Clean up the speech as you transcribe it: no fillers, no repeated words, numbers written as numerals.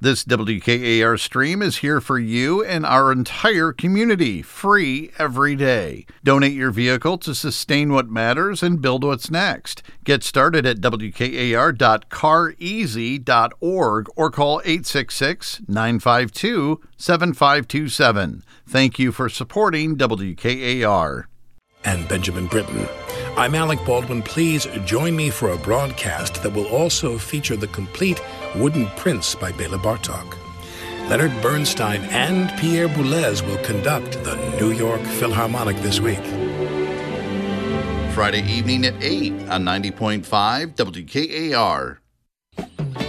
This WKAR stream is here for you and our entire community, free every day. Donate your vehicle to sustain what matters and build what's next. Get started at wkar.careasy.org or call 866-952-7527. Thank you for supporting WKAR. And Benjamin Britten. I'm Alec Baldwin. Please join me for a broadcast that will also feature the complete Wooden Prince by Bela Bartok. Leonard Bernstein and Pierre Boulez will conduct the New York Philharmonic this week. Friday evening at 8 on 90.5 WKAR.